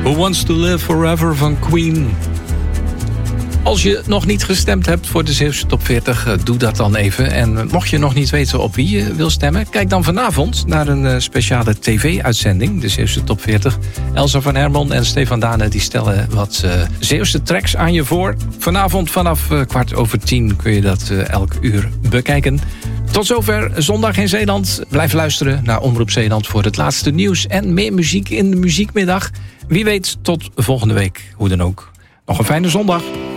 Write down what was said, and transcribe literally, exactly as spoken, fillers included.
Who Wants to Live Forever van Queen. Als je nog niet gestemd hebt voor de Zeeuwse Top veertig, doe dat dan even. En mocht je nog niet weten op wie je wil stemmen, kijk dan vanavond naar een speciale tv-uitzending, de Zeeuwse Top veertig. Elsa van Hermon en Stefan Dane die stellen wat uh, Zeeuwse tracks aan je voor. Vanavond vanaf uh, kwart over tien kun je dat uh, elk uur bekijken. Tot zover Zondag in Zeeland. Blijf luisteren naar Omroep Zeeland voor het laatste nieuws en meer muziek in de muziekmiddag. Wie weet tot volgende week. Hoe dan ook. Nog een fijne zondag.